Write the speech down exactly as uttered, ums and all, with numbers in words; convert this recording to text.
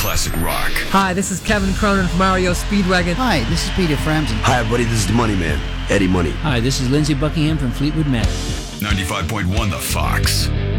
classic rock. Hi, this is Kevin Cronin from R E O Speedwagon. Hi, this is Peter Frampton. Hi, everybody. This is the Money Man, Eddie Money. Hi, this is Lindsey Buckingham from Fleetwood Mac. ninety-five point one The Fox.